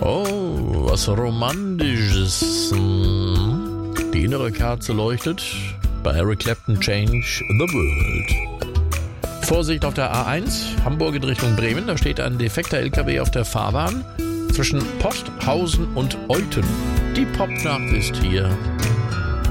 Oh, was Romantisches. Die innere Kerze leuchtet. Bei Eric Clapton, Change the World. Vorsicht auf der A1, Hamburg in Richtung Bremen. Da steht ein defekter LKW auf der Fahrbahn zwischen Posthausen und Euthen. Die Popnacht ist hier.